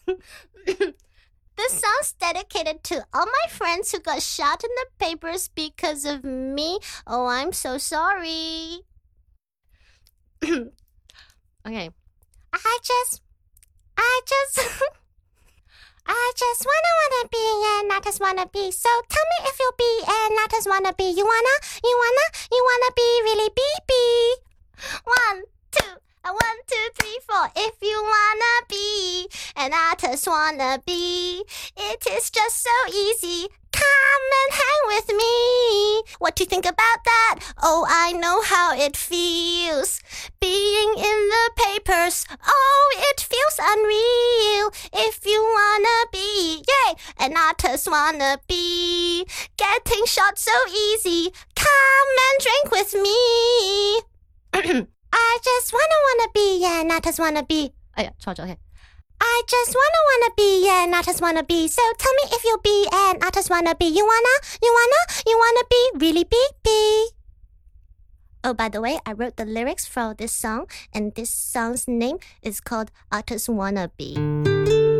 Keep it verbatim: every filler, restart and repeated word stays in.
This song's dedicated to all my friends who got shot in the papers because of me. Oh, I'm so sorry. Okay. I just, I just, I just wanna wanna be and I just wanna be. So tell me if you'll be and I just wanna be. You wanna, you wanna, you wanna be really be be. One, two, uh, one, two, three, four. If you wanna be and I just wanna be, it is just so easy. Come and hang with me. What do you think about that? Oh, I know how it feels. Being in the papers, oh, it feels unreal. If you wanna be, yay, and I just wanna be. Getting shot so easy. Come and drink with me. I just wanna wanna be, yeah, and I just wanna be. 哎呀，錯咗嘅。I just wanna wanna be, yeah, and I just wanna be. So tell me if you'll be, and I just wanna be. You wanna, you wanna, you wanna be really be be. Oh, by the way, I wrote the lyrics for this song, and this song's name is called I Just Wanna Be.